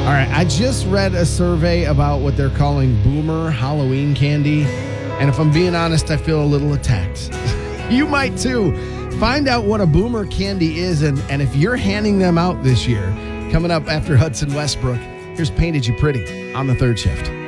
All right, I just read a survey about what they're calling boomer Halloween candy, and if I'm being honest, I feel a little attacked. You might too. Find out what a boomer candy is and if you're handing them out this year. Coming up after Hudson Westbrook, here's Painted You Pretty on the third shift.